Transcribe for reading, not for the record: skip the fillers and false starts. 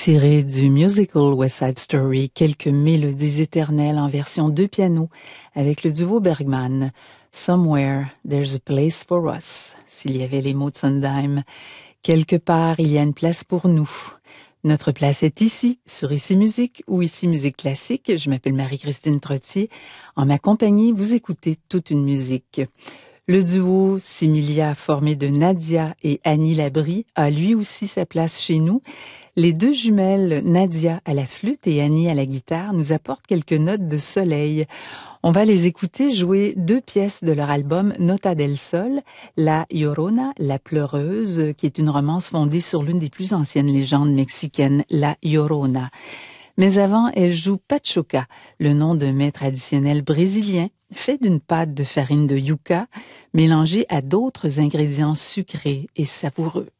Tiré du musical West Side Story, quelques mélodies éternelles en version 2 pianos avec le duo Bergman. Somewhere, there's a place for us. S'il y avait les mots de Sondheim. Quelque part, il y a une place pour nous. Notre place est ici, sur Ici Musique ou Ici Musique Classique. Je m'appelle Marie-Christine Trottier. En ma compagnie, vous écoutez toute une musique. Le duo Similia, formé de Nadia et Annie Labrie, a lui aussi sa place chez nous. Les deux jumelles, Nadia à la flûte et Annie à la guitare, nous apportent quelques notes de soleil. On va les écouter jouer deux pièces de leur album Nota del Sol, La Llorona, la pleureuse, qui est une romance fondée sur l'une des plus anciennes légendes mexicaines, La Llorona. Mais avant, elle joue Pachoca, le nom d'un mets traditionnel brésilien, fait d'une pâte de farine de yucca, mélangée à d'autres ingrédients sucrés et savoureux.